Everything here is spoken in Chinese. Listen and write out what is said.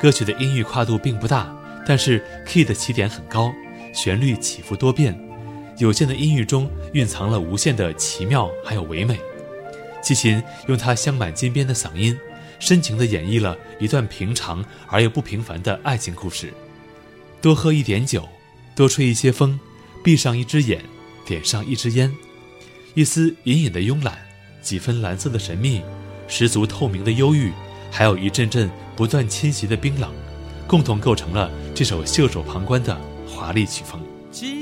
歌曲的音域跨度并不大，但是 key 的起点很高，旋律起伏多变，有限的音域中蕴藏了无限的奇妙还有唯美。齐秦用他镶满金边的嗓音，深情地演绎了一段平常而又不平凡的爱情故事。多喝一点酒，多吹一些风，闭上一只眼，点上一支烟，一丝隐隐的慵懒，几分蓝色的神秘，十足透明的忧郁，还有一阵阵不断侵袭的冰冷，共同构成了这首袖手旁观的华丽曲风。